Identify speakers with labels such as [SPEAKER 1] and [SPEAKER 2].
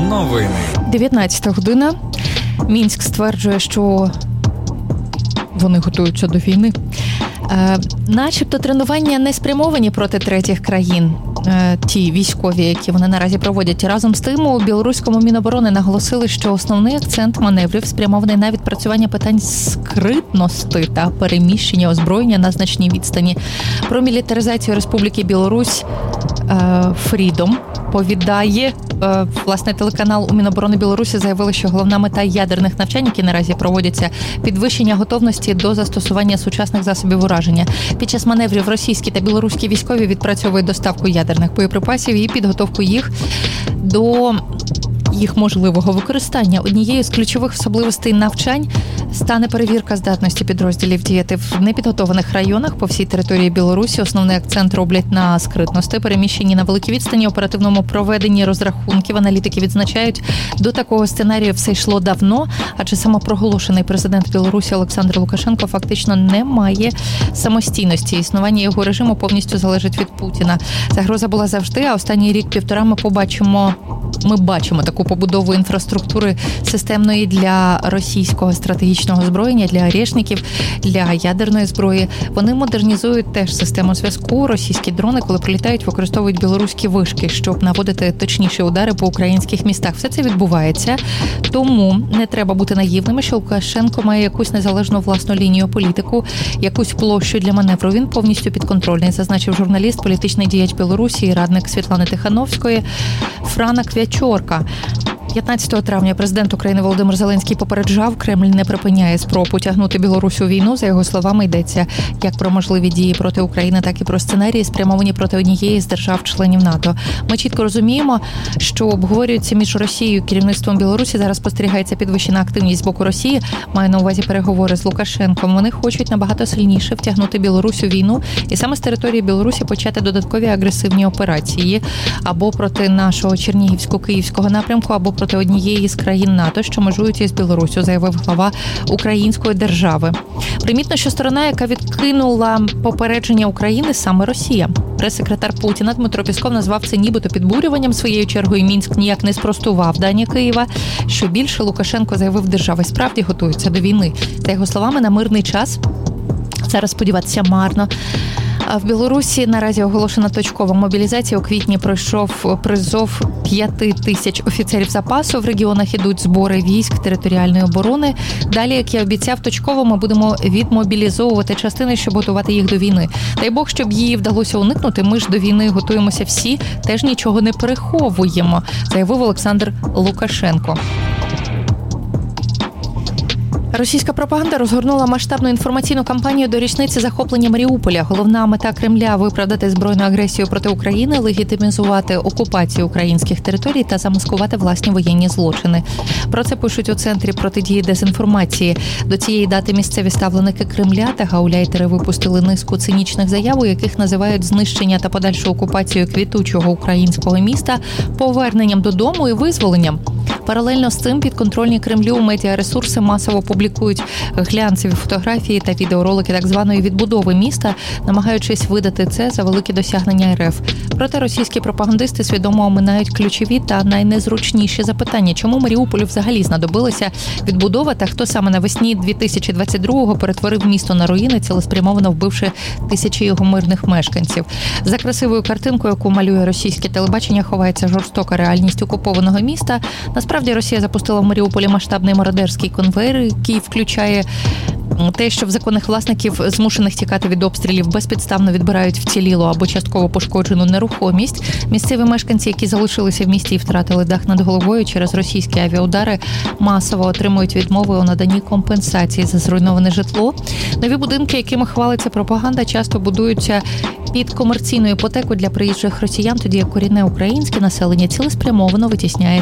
[SPEAKER 1] Новини.
[SPEAKER 2] 19 година. Мінськ стверджує, що вони готуються до війни. Начебто тренування не спрямовані проти третіх країн, ті військові, які вони наразі проводять. Разом з тим, у білоруському Міноборони наголосили, що основний акцент маневрів спрямований на відпрацювання питань скритності та переміщення озброєння на значній відстані. Про мілітаризацію Республіки Білорусь Freedom повідає. Власне, телеканал у Міноборони Білорусі заявили, що головна мета ядерних навчань, які наразі проводяться, підвищення готовності до застосування сучасних засобів ураження. Під час маневрів російські та білоруські військові відпрацьовують доставку ядерних боєприпасів і підготовку їх до їх можливого використання. Однією з ключових особливостей навчань стане перевірка здатності підрозділів діяти в непідготованих районах по всій території Білорусі. Основний акцент роблять на скритності, переміщенні на великій відстані, оперативному проведенні розрахунків. Аналітики відзначають, до такого сценарію все йшло давно, адже самопроголошений президент Білорусі Олександр Лукашенко фактично не має самостійності. Існування його режиму повністю залежить від Путіна. Загроза була завжди, а останній рік-півтора ми бачимо таку побудову інфраструктури системної для російського стратегічного озброєння, для орешників, для ядерної зброї. Вони модернізують теж систему зв'язку. Російські дрони, коли прилітають, використовують білоруські вишки, щоб наводити точніші удари по українських містах. Все це відбувається. Тому не треба бути наївними, що Лукашенко має якусь незалежну власну лінію політику, якусь площу для маневру. Він повністю підконтрольний, зазначив журналіст, політичний діяч Білорусі і радник Світлани Тихановської Франа Квячорка. 15 травня президент України Володимир Зеленський попереджав, Кремль не припиняє спроб утягнути Білорусь у війну. За його словами, йдеться як про можливі дії проти України, так і про сценарії, спрямовані проти однієї з держав-членів НАТО. Ми чітко розуміємо, що обговорюється між Росією і керівництвом Білорусі. Зараз спостерігається підвищена активність з боку Росії. Маю на увазі переговори з Лукашенком. Вони хочуть набагато сильніше втягнути Білорусь у війну і саме з території Білорусі почати додаткові агресивні операції або проти нашого Чернігівсько-Київського напрямку, або проти однієї з країн НАТО, що межують із Білоруссю, заявив глава української держави. Примітно, що сторона, яка відкинула попередження України, саме Росія. Прес-секретар Путіна Дмитро Пісков назвав це нібито підбурюванням. Своєю чергою Мінськ ніяк не спростував дані Києва. Що більше, Лукашенко заявив, держава справді готується до війни. За його словами, на мирний час зараз сподіватися марно. В Білорусі наразі оголошена точкова мобілізація. У квітні пройшов призов 5 тисяч офіцерів запасу. В регіонах ідуть збори військ територіальної оборони. Далі, як я обіцяв, точково ми будемо відмобілізовувати частини, щоб готувати їх до війни. Дай Бог, щоб її вдалося уникнути. Ми ж до війни готуємося всі, теж нічого не переховуємо, заявив Олександр Лукашенко. Російська пропаганда розгорнула масштабну інформаційну кампанію до річниці захоплення Маріуполя. Головна мета Кремля – виправдати збройну агресію проти України, легітимізувати окупацію українських територій та замаскувати власні воєнні злочини. Про це пишуть у Центрі протидії дезінформації. До цієї дати місцеві ставленики Кремля та гауляйтери випустили низку цинічних заяв, у яких називають знищення та подальшу окупацію квітучого українського міста поверненням додому і визволенням. Паралельно з цим підконтрольні Кремлю медіаресурси масово публікують глянцеві фотографії та відеоролики так званої відбудови міста, намагаючись видати це за великі досягнення РФ. Проте російські пропагандисти свідомо оминають ключові та найнезручніші запитання. Чому Маріуполю взагалі знадобилася відбудова та хто саме навесні 2022-го перетворив місто на руїни, цілеспрямовано вбивши тисячі його мирних мешканців. За красивою картинкою, яку малює російське телебачення, ховається жорстока реальність окупованого міста. Насправді Росія запустила в Маріуполі масштабний мародерський конвейер, який включає те, що в законних власників, змушених тікати від обстрілів, безпідставно відбирають вцілілу або частково пошкоджену нерухомість. Місцеві мешканці, які залишилися в місті і втратили дах над головою через російські авіаудари, масово отримують відмови у наданні компенсації за зруйноване житло. Нові будинки, якими хвалиться пропаганда, часто будуються під комерційну іпотеку для приїжджих росіян, тоді як корінне українське населення цілеспрямовано витісняє